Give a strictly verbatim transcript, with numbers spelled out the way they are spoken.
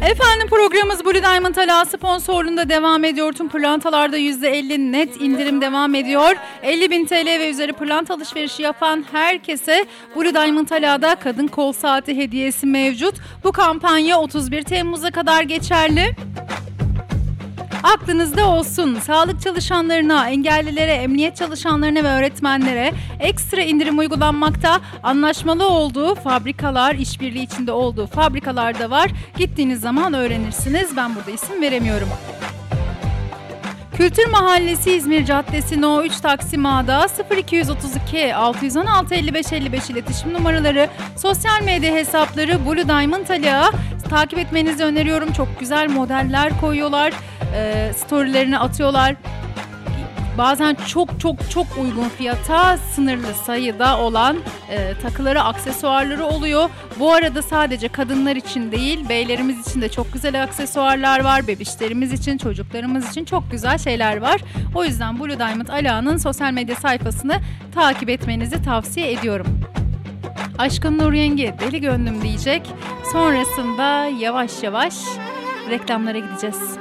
Efendim programımız Blue Diamond Ala sponsorluğunda devam ediyor. Tüm pırlantalarda yüzde elli net indirim devam ediyor. elli bin T L ve üzeri pırlanta alışverişi yapan herkese Blue Diamond Ala'da kadın kol saati hediyesi mevcut. Bu kampanya otuz bir Temmuz'a kadar geçerli. Aklınızda olsun. Sağlık çalışanlarına, engellilere, emniyet çalışanlarına ve öğretmenlere ekstra indirim uygulanmakta. Anlaşmalı olduğu fabrikalar, işbirliği içinde olduğu fabrikalarda var. Gittiğiniz zaman öğrenirsiniz. Ben burada isim veremiyorum. Kültür Mahallesi İzmir Caddesi No üç Taksim A'da sıfır iki otuz iki altı yüz on altı elli beş elli beş iletişim numaraları, sosyal medya hesapları Blue Diamond Ala. Takip etmenizi öneriyorum. Çok güzel modeller koyuyorlar. E, storylerini atıyorlar. Bazen çok çok çok uygun fiyata sınırlı sayıda olan e, takıları, aksesuarları oluyor. Bu arada sadece kadınlar için değil, beylerimiz için de çok güzel aksesuarlar var. Bebişlerimiz için, çocuklarımız için çok güzel şeyler var. O yüzden Blue Diamond Ala'nın sosyal medya sayfasını takip etmenizi tavsiye ediyorum. Aşkın Nur Yenge deli gönlüm diyecek. Sonrasında yavaş yavaş reklamlara gideceğiz.